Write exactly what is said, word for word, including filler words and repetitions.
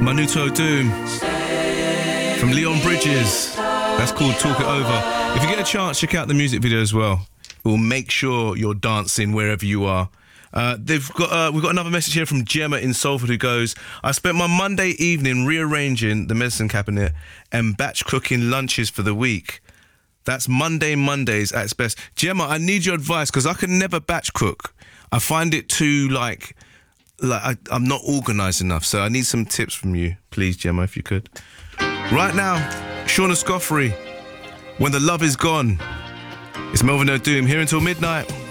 Manuto Doom from Leon Bridges. That's called Talk It Over. If you get a chance, check out the music video as well. It will make sure you're dancing wherever you are. Uh, they've got uh, we've got another message here from Gemma in Salford who goes, I spent my Monday evening rearranging the medicine cabinet and batch cooking lunches for the week. That's Monday Mondays at its best. Gemma, I need your advice because I can never batch cook. I find it too like like I, I'm not organised enough. So I need some tips from you, please, Gemma, if you could. Right now, Shauna Scoffrey, When the Love Is Gone. It's Melvin O'Doom here until midnight.